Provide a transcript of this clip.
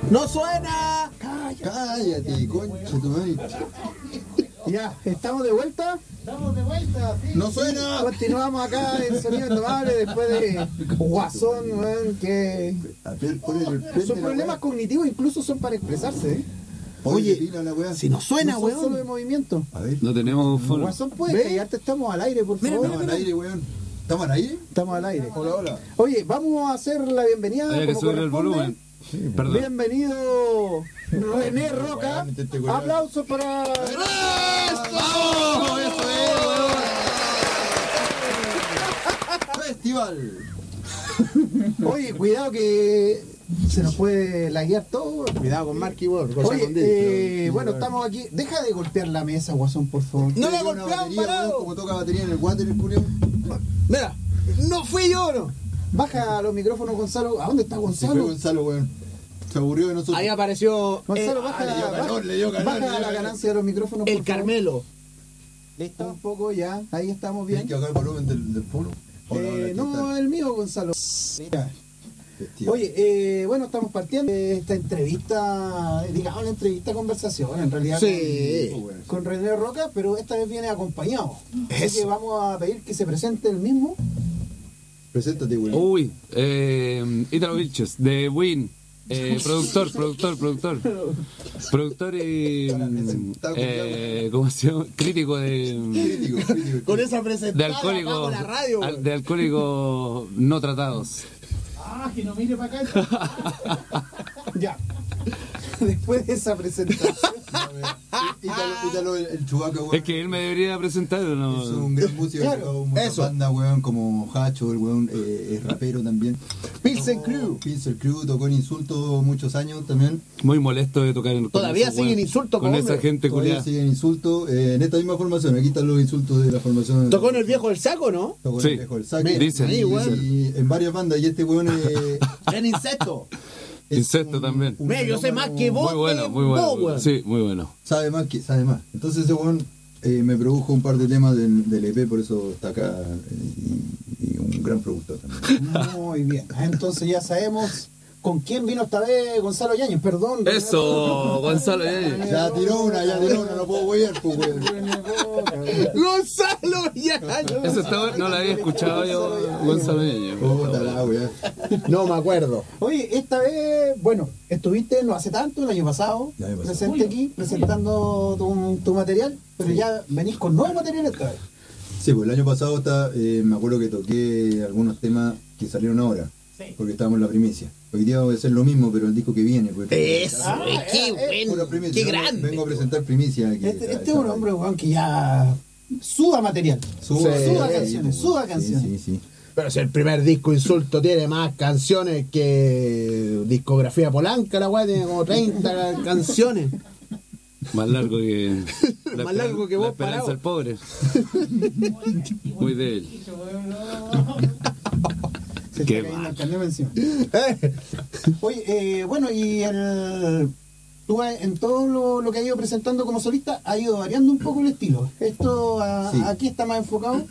¡No suena! Cállate, concha tu madre. Ya, ¿estamos de vuelta? Estamos de vuelta, sí. ¡No suena! Continuamos acá en Sonido Indomable después de Guasón, weón, que A ver, ponle sus problemas cognitivos incluso son para expresarse, ¿eh? Oye, Si no suena, no weón. son Solo de movimiento. A ver. No tenemos fono. Guasón, puede callarte, estamos al aire, por favor. Estamos al aire, weón. ¿Estamos al aire? Estamos al aire. Hola, hola. Oye, vamos a hacer la bienvenida. Había que como subir el corresponde. volumen. Sí, perdón. Bienvenido, René Roca. Aplausos para. ¡Vamos! ¡Eso es, weón! ¡Festival! Oye, cuidado que se nos puede laguear todo. Cuidado con Marky Ward. Oye, bueno, estamos aquí. Deja de golpear la mesa, Guasón, por favor. No la Una golpeamos, batería, parado. weón, como toca batería en el water, el culiao. Mira, no fui yo, ¿no? Baja los micrófonos, Gonzalo. ¿A dónde está Se fue Gonzalo? Gonzalo, weón. Se aburrió de nosotros. Ahí apareció Gonzalo, baja, le dio calor, le dio calor, baja le dio la calor. ganancia de los micrófonos. el por favor. Carmelo. Un poco ya, ahí estamos ¿Tienes bien. que bajar el volumen del fono? No, el mío, Gonzalo. Ya. Festival. Oye, bueno, estamos partiendo de esta entrevista, digamos una entrevista conversación, en realidad Sí. con René Roca, pero esta vez viene acompañado. Así que vamos a pedir que se presente el mismo. Preséntate, weón. Uy, Italo Vilches, de Win. Productor y ¿cómo se llama? Crítico Crítico. Con esa presentación. de alcohólicos la radio, güey. de alcohólicos no tratados. Ah, que no mire para acá. Ya. Después de esa presentación. Ítalo, el chubaca, weón. Es que él me debería presentar, ¿o Es no? un gran músico, Claro, tocado muchas eso. bandas, weón, como Hacho, el weón, es rapero también. Pilsen Crew. Pilsen Crew, tocó en Insulto muchos años también. Muy molesto de tocar con Todavía esos siguen weones, Insulto con como esa hombre. gente Todavía culiada. siguen Insulto, en esta misma formación. Aquí están los insultos de la formación. Tocó en el viejo del saco, ¿no? Tocó en Sí. el viejo del saque. Dicen. Ahí, weón. Y en varias bandas, y este weón En Insecto. es Insecto también. Mira, yo sé más que vos. Muy bueno, muy vos, bueno. weón. Sí, muy bueno. sabe más. Entonces ese weón me produjo un par de temas del EP, por eso está acá, y un gran productor también. Muy bien. Entonces ya sabemos con quién vino esta vez Gonzalo Yañez. Perdón. René Eso, Gonzalo. Ya tiró una, no puedo huear, pues weón. Gonzalo ya. Eso está bueno, no lo había escuchado yo, Gonzalo. Puta la weá. No me acuerdo. Oye, esta vez, bueno, estuviste no hace tanto, el año pasado, El año pasado. presente aquí, presentando tu material, pero ya venís con nuevo material esta vez. Sí, pues el año pasado me acuerdo que toqué algunos temas que salieron ahora, porque estábamos en la primicia. Hoy día voy a hacer lo mismo, pero el disco que viene. Porque Eso, pura qué bueno. primicia. Qué Vengo- grande. Vengo a presentar primicia aquí. Este es un hombre, weón, que ya suda material. Suda Canciones, suda canciones. Sí. Pero si el primer disco Insulto tiene más canciones que discografía Polanca, la weá tiene como 30 canciones. Más largo que. Más largo que la vos, esperanza parado. del pobre. Muy débil. Se Qué está cayendo mal. el carnet de mención. Oye, bueno, y tú en todo lo que has ido presentando como solista, ha ido variando un poco el estilo. Esto Sí. aquí está más enfocado.